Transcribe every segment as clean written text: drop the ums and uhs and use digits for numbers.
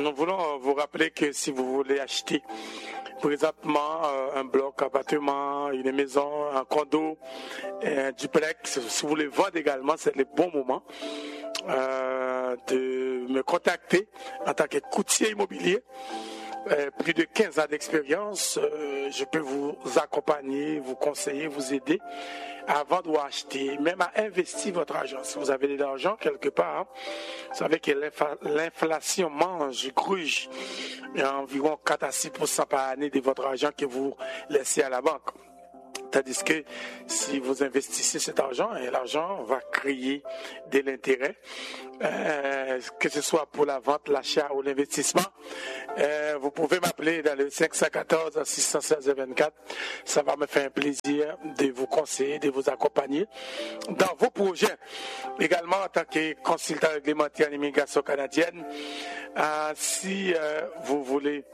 Nous voulons vous rappeler que si vous voulez acheter présentement un bloc, un appartement, une maison, un condo, un duplex, si vous voulez vendre également, c'est le bon moment de me contacter en tant que courtier immobilier. Plus de 15 ans d'expérience, je peux vous accompagner, vous conseiller, vous aider à vendre ou à acheter, même à investir votre argent. Si vous avez de l'argent quelque part, vous savez que l'inflation gruge environ 4 à 6% par année de votre argent que vous laissez à la banque. Tandis que si vous investissez cet argent, et l'argent va créer de l'intérêt, que ce soit pour la vente, l'achat ou l'investissement. Vous pouvez m'appeler dans le 514-616-24. Ça va me faire un plaisir de vous conseiller, de vous accompagner dans vos projets. Également, en tant que consultant réglementaire en immigration canadienne, si vous voulez...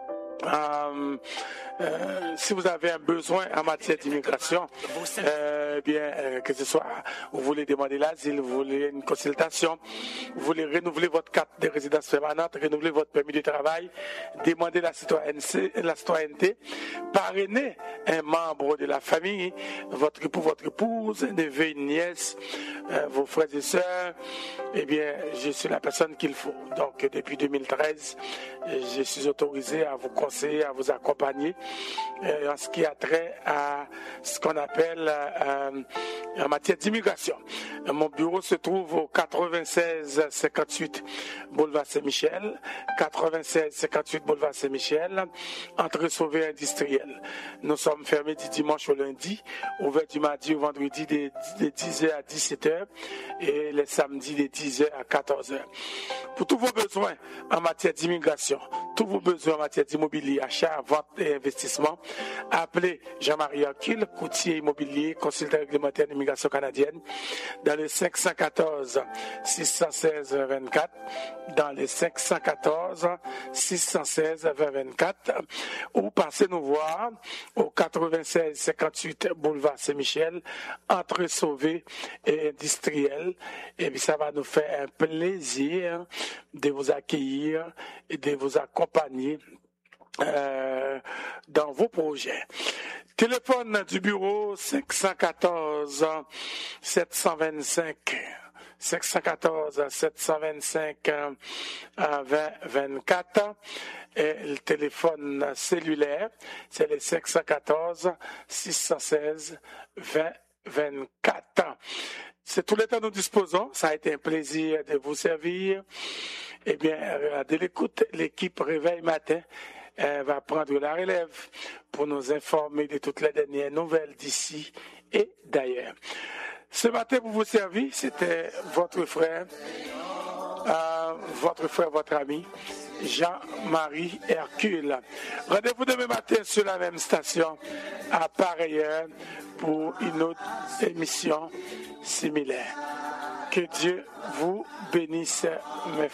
si vous avez un besoin en matière d'immigration, que ce soit vous voulez demander l'asile, vous voulez une consultation, vous voulez renouveler votre carte de résidence permanente, renouveler votre permis de travail, demander la citoyenneté, parrainer un membre de la famille, votre époux, votre épouse, un neveu, une nièce, vos frères et sœurs, je suis la personne qu'il faut. Donc, depuis 2013, je suis autorisé à vous conseiller, à vous accompagner en ce qui a trait à ce qu'on appelle en matière d'immigration. Mon bureau se trouve au 96-58 boulevard Saint-Michel, 96-58 boulevard Saint-Michel, entrée Sauvé industriel. Nous sommes fermés du dimanche au lundi, ouverts du mardi au vendredi de 10h à 17h et les samedis de 10h à 14h. Pour tous vos besoins en matière d'immigration, tous vos besoins en matière d'immobilier, achat, vente et investissement, appelez Jean-Marie Hercule, courtier immobilier, consultant réglementaire d'immigration canadienne, dans le 514-616-24, dans le 514-616-24, ou passez nous voir au 96-58 boulevard Saint-Michel, entrée Sauvé et industriel. Et puis ça va nous faire un plaisir de vous accueillir et de vous accompagner dans vos projets. Téléphone du bureau 514-725 2024 et le téléphone cellulaire, c'est le 514-616 2024. C'est tout le temps que nous disposons. Ça a été un plaisir de vous servir. De l'écoute, l'équipe Réveil Matin va prendre la relève pour nous informer de toutes les dernières nouvelles d'ici et d'ailleurs. Ce matin, pour vous servir, c'était votre frère, votre ami, Jean-Marie Hercule. Rendez-vous demain matin sur la même station, à pareille heure, pour une autre émission similaire. Que Dieu vous bénisse, mes frères.